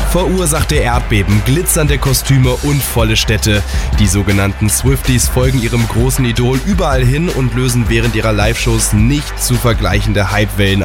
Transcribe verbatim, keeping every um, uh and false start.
verursachte Erdbeben, glitzernde Kostüme und volle Städte. Die sogenannten Swifties folgen ihrem großen Idol überall hin und lösen während ihrer Live-Shows nicht zu vergleichende Hypewellen